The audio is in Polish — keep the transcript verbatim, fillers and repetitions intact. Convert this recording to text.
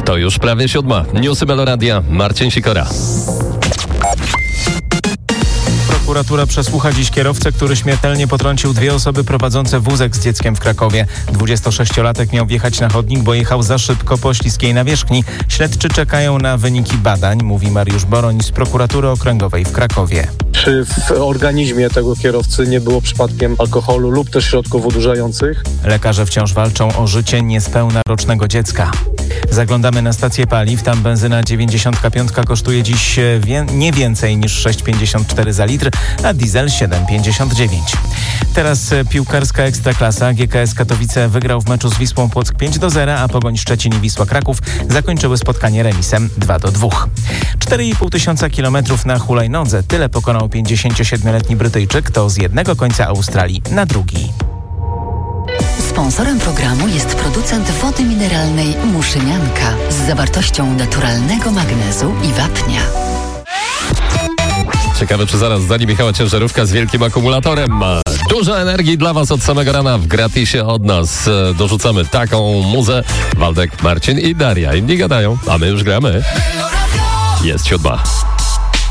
To już prawie siódma. Newsy Meloradia, Marcin Sikora. Prokuratura przesłucha dziś kierowcę, który śmiertelnie potrącił dwie osoby prowadzące wózek z dzieckiem w Krakowie. dwudziestosześciolatek miał wjechać na chodnik, bo jechał za szybko po śliskiej nawierzchni. Śledczy czekają na wyniki badań, mówi Mariusz Boroń z Prokuratury Okręgowej w Krakowie. Czy w organizmie tego kierowcy nie było przypadkiem alkoholu lub też środków odurzających? Lekarze wciąż walczą o życie niespełna rocznego dziecka. Zaglądamy na stację paliw. Tam benzyna dziewięćdziesiąt pięć kosztuje dziś wie- nie więcej niż sześć pięćdziesiąt cztery za litr, a diesel siedem pięćdziesiąt dziewięć. Teraz piłkarska Ekstraklasa. G K S Katowice wygrał w meczu z Wisłą Płock pięć do zera, a Pogoń Szczecin i Wisła Kraków zakończyły spotkanie remisem dwa do dwóch. cztery i pół tysiąca kilometrów na hulajnodze. Tyle pokonał pięćdziesięciosiedmioletni Brytyjczyk. To z jednego końca Australii na drugi. Sponsorem programu jest producent wody mineralnej Muszynianka z zawartością naturalnego magnezu i wapnia. Ciekawe, czy zaraz zdali Michała ciężarówka z wielkim akumulatorem. Dużo energii dla Was od samego rana w gratisie od nas. Dorzucamy taką muzę. Waldek, Marcin i Daria. Inni gadają, a my już gramy. Jest siódma.